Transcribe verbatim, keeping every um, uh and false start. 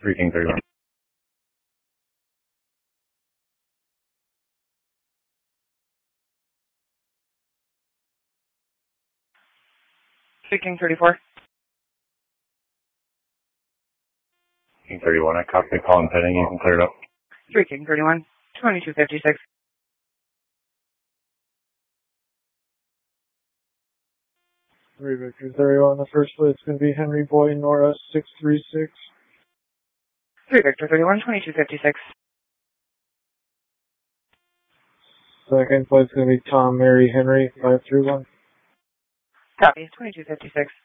three King thirty-one. three King thirty-four. King thirty-one, I copy the call and pending. You can clear it up. three King thirty-one, twenty-two fifty-six. three Victor thirty-one, the first flight's going to be Henry Boy, Nora six three six. three Victor thirty-one, twenty-two fifty-six. Second flight's going to be Tom Mary Henry five three one. Copy, twenty-two fifty-six.